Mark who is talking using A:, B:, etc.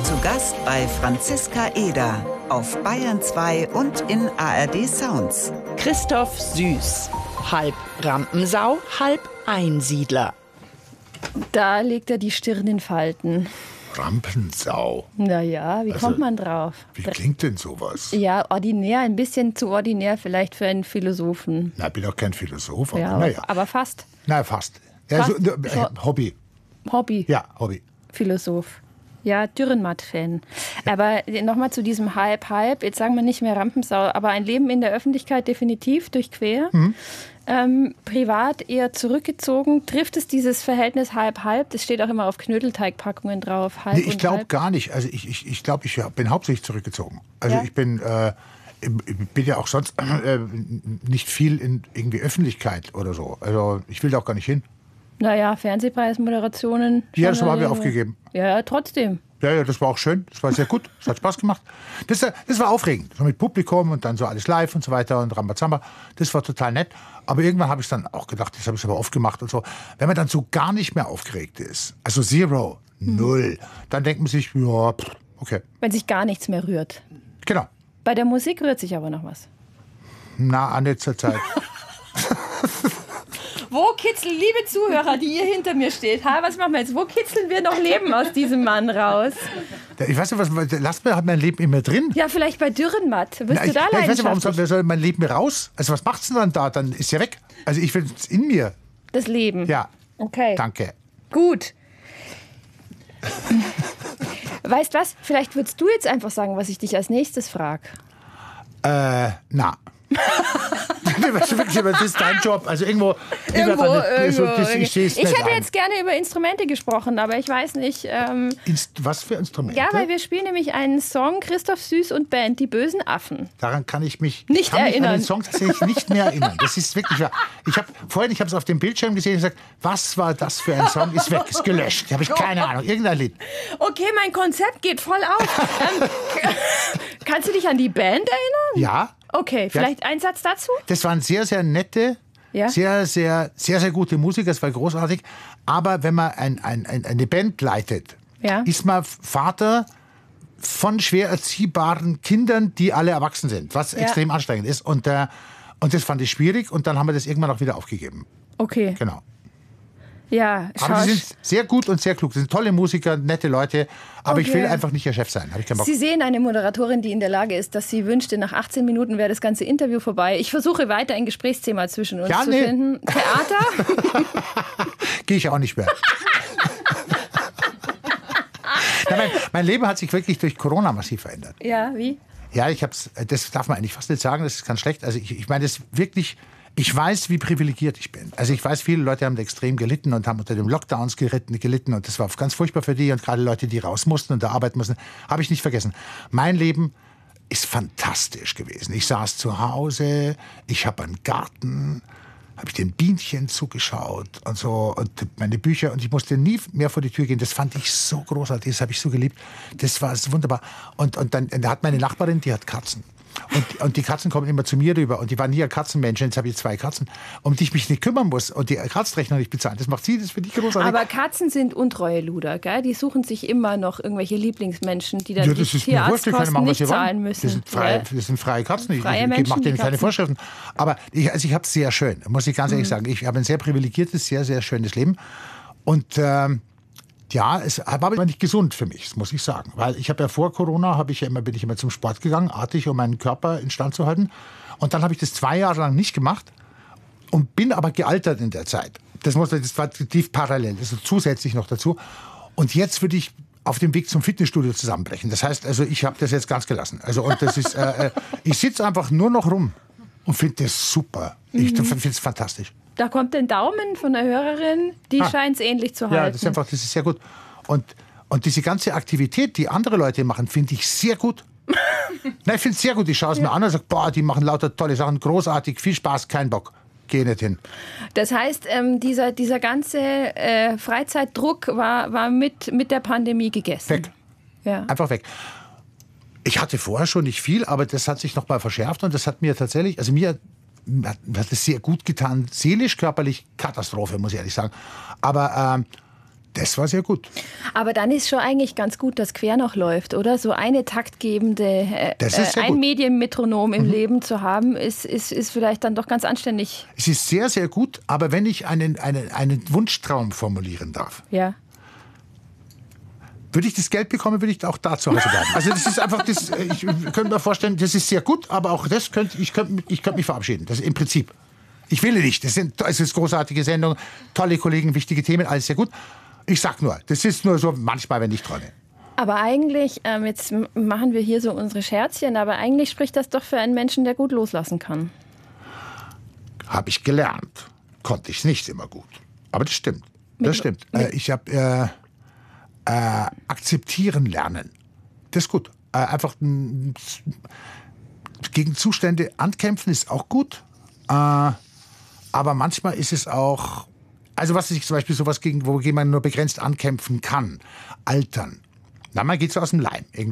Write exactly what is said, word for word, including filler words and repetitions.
A: Zu Gast bei Franziska Eder auf Bayern zwei und in A R D Sounds.
B: Christoph Süß, halb Rampensau, halb Einsiedler.
C: Da legt er die Stirn in Falten.
D: Rampensau.
C: Naja, wie
D: Also,
C: kommt man drauf?
D: Wie klingt denn sowas?
C: Ja, ordinär, ein bisschen zu ordinär vielleicht für einen Philosophen.
D: Na, ich bin doch kein Philosoph, aber
C: Ja,
D: naja.
C: aber fast.
D: Na, fast. Ja,
C: Fast.
D: so, äh, Hobby.
C: Hobby.
D: Ja, Hobby.
C: Philosoph. Ja, Dürrenmatt-Fan. Aber nochmal zu diesem Halb-Halb. Jetzt sagen wir nicht mehr Rampensau, aber ein Leben in der Öffentlichkeit definitiv durchquer. Mhm. Ähm, privat eher zurückgezogen. Trifft es dieses Verhältnis Halb-Halb? Das steht auch immer auf Knödelteigpackungen drauf. Halb
D: Nee, ich
C: und
D: glaube
C: halb.
D: gar nicht. Also ich, ich, ich glaube, ich bin hauptsächlich zurückgezogen. Also
C: Ja.
D: ich bin, äh, ich bin ja auch sonst äh, nicht viel in irgendwie Öffentlichkeit oder so. Also ich will da auch gar nicht hin.
C: Naja, Fernsehpreismoderationen.
D: Ja, das habe ich
C: Journal-
D: aufgegeben.
C: Ja, trotzdem.
D: Ja, ja, das war auch schön. Das war sehr gut. Das hat Spaß gemacht. Das, das war aufregend. So mit Publikum und dann so alles live und so weiter und Rambazamba. Das war total nett. Aber irgendwann habe ich dann auch gedacht, das habe ich aber oft gemacht und so. Wenn man dann so gar nicht mehr aufgeregt ist, also Zero, Null, dann denkt man sich, ja, pff, okay.
C: Wenn sich gar nichts mehr rührt.
D: Genau.
C: Bei der Musik rührt sich aber noch was.
D: Na, Anne zur Zeit.
C: Wo kitzeln, liebe Zuhörer, die hier hinter mir steht, ha, was machen wir jetzt? Wo kitzeln wir noch Leben aus diesem Mann raus?
D: Ich weiß nicht, was, lasst mir halt mein Leben immer drin.
C: Ja, vielleicht bei Dürrenmatt. Wirst
D: Na,
C: du
D: ich,
C: da
D: ja, ich weiß nicht, warum
C: leidenschaftlich?
D: soll, soll mein Leben raus? Also was macht's denn dann da? Dann ist ja weg. Also ich will es in mir.
C: Das Leben.
D: Ja,
C: Okay.
D: danke.
C: Gut. Weißt was? Vielleicht würdest du jetzt einfach sagen, was ich dich als nächstes frage.
D: Äh, na. Weißt du, wirklich, aber das ist dein Job. Also irgendwo.
C: Irgendwo,
D: also,
C: irgendwo.
D: das, ich seh's
C: Ich
D: nicht
C: hätte
D: ein.
C: jetzt gerne über Instrumente gesprochen, aber ich weiß nicht. Ähm,
D: Inst was für Instrumente?
C: ja, weil wir spielen nämlich einen Song, Christoph Süß und Band, die bösen Affen.
D: Daran kann ich mich
C: Nicht
D: kann mich
C: erinnern.
D: an den Song tatsächlich nicht mehr erinnern. Das ist wirklich wahr. Ich habe vorhin, ich habe es auf dem Bildschirm gesehen und gesagt, was war das für ein Song? Ist weg, ist gelöscht. Habe ich keine Ahnung. Irgendein Lied.
C: Okay, mein Konzept geht voll auf. ähm, kannst du dich an die Band erinnern?
D: Ja.
C: Okay, vielleicht ein Satz dazu?
D: Das waren sehr, sehr nette,
C: Ja.
D: sehr, sehr, sehr, sehr gute Musiker. Das war großartig. Aber wenn man ein, ein, ein, eine Band leitet,
C: Ja.
D: ist man Vater von schwer erziehbaren Kindern, die alle erwachsen sind, was
C: Ja.
D: extrem anstrengend ist. Und, äh, und das fand ich schwierig und dann haben wir das irgendwann auch wieder aufgegeben.
C: Okay.
D: Genau.
C: Ja,
D: Aber
C: schau.
D: sie sind sehr gut und sehr klug. Sie sind tolle Musiker, nette Leute. Aber ich
C: Okay.
D: will einfach nicht ihr Chef sein. Habe ich keinen Bock.
C: Sie sehen eine Moderatorin, die in der Lage ist, dass sie wünschte, nach achtzehn Minuten wäre das ganze Interview vorbei. Ich versuche weiter ein Gesprächsthema zwischen uns
D: Ja,
C: zu
D: nee.
C: finden. Theater?
D: Gehe ich auch nicht mehr. Na, mein, mein Leben hat sich wirklich durch Corona massiv verändert.
C: Ja, wie?
D: Ja, ich hab's, das darf man eigentlich fast nicht sagen, das ist ganz schlecht. Also ich, ich meine, das wirklich, ich weiß, wie privilegiert ich bin. Also ich weiß, viele Leute haben da extrem gelitten und haben unter den Lockdowns geritten, gelitten und das war ganz furchtbar für die und gerade Leute, die raus mussten und da arbeiten mussten, habe ich nicht vergessen. Mein Leben ist fantastisch gewesen. Ich saß zu Hause, ich habe einen Garten, habe ich den Bienchen zugeschaut und so und meine Bücher und ich musste nie mehr vor die Tür gehen. Das fand ich so großartig, das habe ich so geliebt. Das war so wunderbar. Und, und dann da hat meine Nachbarin, die hat Katzen. Und, und die Katzen kommen immer zu mir rüber und die waren nie ein Katzenmensch. Jetzt habe ich zwei Katzen, um die ich mich nicht kümmern muss und die Kratzrechnung nicht bezahlen. Das macht sie, das finde ich großartig.
C: Aber Katzen sind untreue Luder, gell? Die suchen sich immer noch irgendwelche Lieblingsmenschen, die dann
D: Ja,
C: die
D: das ist mir wurscht, die können
C: Tierarztkosten
D: machen, was
C: nicht
D: sie
C: zahlen
D: wollen.
C: müssen.
D: Das sind freie,
C: Ja.
D: das sind freie Katzen. Ich,
C: Freie
D: ich, ich
C: Menschen,
D: mache
C: die
D: denen keine
C: Katzen.
D: Vorschriften. Aber ich, also ich habe es sehr schön, muss ich ganz ehrlich
C: Mhm.
D: sagen. Ich habe ein sehr privilegiertes, sehr, sehr schönes Leben. Und ähm, ja, es war aber nicht gesund für mich, das muss ich sagen. Weil ich habe ja vor Corona, habe ich ja immer, bin ich immer zum Sport gegangen, artig, um meinen Körper instand zu halten. Und dann habe ich das zwei Jahre lang nicht gemacht und bin aber gealtert in der Zeit. Das, muss, das war tief parallel, das ist zusätzlich noch dazu. Und jetzt würde ich auf dem Weg zum Fitnessstudio zusammenbrechen. Das heißt, also ich habe das jetzt ganz gelassen. Also und das ist, äh, ich sitze einfach nur noch rum und finde das super. Ich
C: Mhm.
D: finde es fantastisch.
C: Da kommt ein Daumen von der Hörerin, die
D: Ah.
C: scheint es ähnlich zu halten.
D: Ja, das ist einfach, das ist sehr gut. Und, und diese ganze Aktivität, die andere Leute machen, finde ich sehr gut. Nein, ich finde es sehr gut. Ich schaue es mir an und sage, boah, die machen lauter tolle Sachen, großartig, viel Spaß, kein Bock. Geh nicht hin.
C: Das heißt, ähm, dieser, dieser ganze äh, Freizeitdruck war, war mit, mit der Pandemie gegessen.
D: Weg.
C: Ja.
D: Einfach weg. Ich hatte vorher schon nicht viel, aber das hat sich noch mal verschärft und das hat mir tatsächlich, also mir hat, hat es sehr gut getan, seelisch, körperlich Katastrophe, muss ich ehrlich sagen. Aber ähm, Das war sehr gut.
C: Aber dann ist schon eigentlich ganz gut, dass Quer noch läuft, oder? So eine taktgebende, äh,
D: Das ist sehr
C: ein
D: gut.
C: Medienmetronom im mhm. Leben zu haben, ist, ist, ist vielleicht dann doch ganz anständig.
D: Es ist sehr, sehr gut, aber wenn ich einen, einen, einen Wunschtraum formulieren darf,
C: ja.
D: würde ich das Geld bekommen, würde ich auch da zu Hause bleiben. Also das ist einfach, das, ich könnte mir vorstellen, das ist sehr gut, aber auch das könnte ich könnte ich könnte mich verabschieden. Das ist im Prinzip. Ich will nicht. Das sind, es ist eine großartige Sendung, tolle Kollegen, wichtige Themen, alles sehr gut. Ich sag nur, das ist nur so manchmal, wenn ich träume.
C: Aber eigentlich, ähm, jetzt machen wir hier so unsere Scherzchen, aber eigentlich spricht das doch für einen Menschen, der gut loslassen kann.
D: Habe ich gelernt. Konnte ich nicht immer gut. Aber das stimmt. Das
C: Mit,
D: stimmt. Äh, ich habe äh, äh, akzeptieren lernen. Das ist gut. Äh, einfach m, gegen Zustände ankämpfen ist auch gut. Äh, aber manchmal ist es auch... Also was ich zum Beispiel sowas gegen, wo man nur begrenzt ankämpfen kann. Altern. Na, man geht so aus dem Leim.